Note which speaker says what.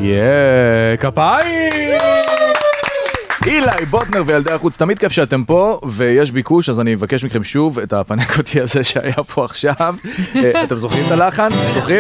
Speaker 1: כפיים! אילי, בוטנר וילדי החוץ, תמיד כיף שאתם פה ויש ביקוש, אז אני מבקש מכם שוב את הפנקותי הזה שהיה פה עכשיו. אתם זוכרים את הלחן? זוכרים?